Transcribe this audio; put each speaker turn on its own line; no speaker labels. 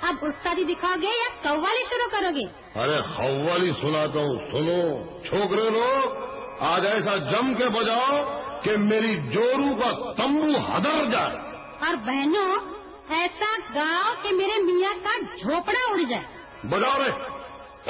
अब उस्तादी दिखाओगे या कव्वाली शुरू करोगे?
अरे कव्वाली सुनाता हूँ, सुनो। छोकरे लोग, आज ऐसा जम के बजाओ कि मेरी जोरू का तंबू हदर जाए।
और बहनों, ऐसा गाओ कि मेरे मियाँ का झोपड़ा उड़ जाए।
बजाओ रे।